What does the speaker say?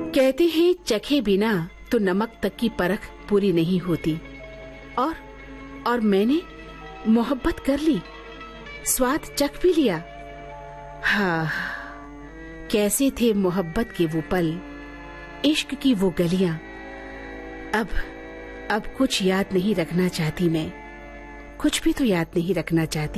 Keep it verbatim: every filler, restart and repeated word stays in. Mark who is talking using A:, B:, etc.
A: कहते हैं चखे बिना तो नमक तक की परख पूरी नहीं होती। और और मैंने मोहब्बत कर ली, स्वाद चख भी लिया। हाँ, कैसे थे मोहब्बत के वो पल, इश्क की वो गलियां। अब अब कुछ याद नहीं रखना चाहती मैं, कुछ भी तो याद नहीं रखना चाहती।